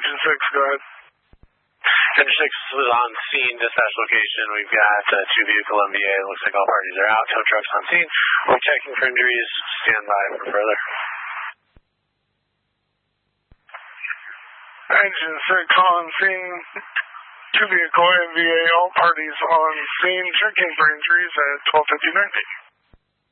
Engine 6, go ahead. Engine 6 was on scene, dispatch location. We've got 2 vehicle MVA. Looks like all parties are out. Tow trucks on scene. We're checking for injuries. Stand by for further. Engine 6 on scene. 2 vehicle MVA. All parties on scene. Checking for injuries at 12:59.